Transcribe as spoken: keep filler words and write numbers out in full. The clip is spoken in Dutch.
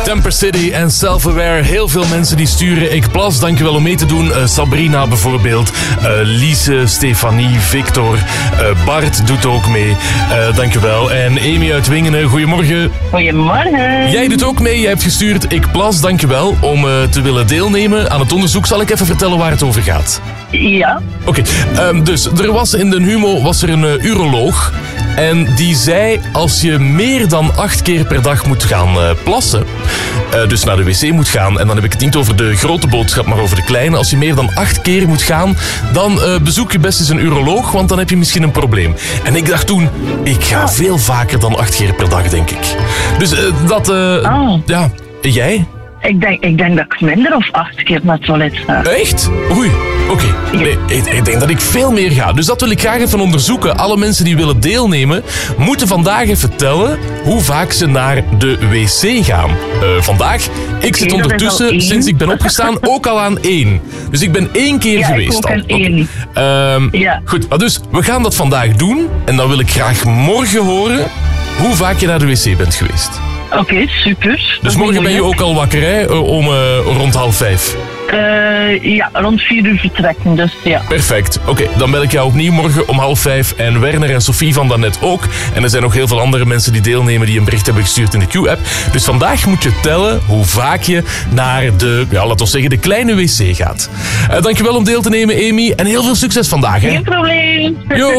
Temper City en Self-Aware. Heel veel mensen die sturen ik plas. Dankjewel om mee te doen. Uh, Sabrina bijvoorbeeld. Uh, Lise, Stefanie, Victor. Uh, Bart doet ook mee. Uh, dankjewel. En Amy uit Wingenen, goedemorgen. Goedemorgen. Jij doet ook mee. Jij hebt gestuurd ik plas. Dankjewel om uh, te willen deelnemen aan het onderzoek. Zal ik even vertellen waar het over gaat? Ja. Oké, okay. um, dus er was in de Humo was er een uh, uroloog. En die zei, als je meer dan acht keer per dag moet gaan uh, plassen, uh, dus naar de wc moet gaan, en dan heb ik het niet over de grote boodschap, maar over de kleine. Als je meer dan acht keer moet gaan, dan uh, bezoek je best eens een uroloog, want dan heb je misschien een probleem. En ik dacht toen, ik ga veel vaker dan acht keer per dag, denk ik. Dus uh, dat, uh, oh. ja, jij? Ik denk, ik denk dat ik minder of acht keer naar het toilet ga. Echt? Oei. Oké, okay. nee, ik, ik denk dat ik veel meer ga. Dus dat wil ik graag even onderzoeken. Alle mensen die willen deelnemen, moeten vandaag even vertellen hoe vaak ze naar de wc gaan. Uh, vandaag, ik zit okay, ondertussen, sinds ik ben opgestaan, ook al aan één. Dus ik ben één keer ja, geweest ik ook al. aan één. Okay. Um, ja. Goed, dus we gaan dat vandaag doen. En dan wil ik graag morgen horen hoe vaak je naar de wc bent geweest. Oké, okay, super. Dus morgen ben je ook al wakker, hè? Om uh, rond half vijf. Uh, ja, rond vier uur vertrekken, dus ja. Perfect. Oké, okay, dan bel ik jou opnieuw morgen om half vijf. En Werner en Sophie van daarnet ook. En er zijn nog heel veel andere mensen die deelnemen die een bericht hebben gestuurd in de Q-app. Dus vandaag moet je tellen hoe vaak je naar de, ja, laten we zeggen, de kleine wc gaat. Uh, dankjewel om deel te nemen, Amy. En heel veel succes vandaag, hè? Geen probleem. Jo.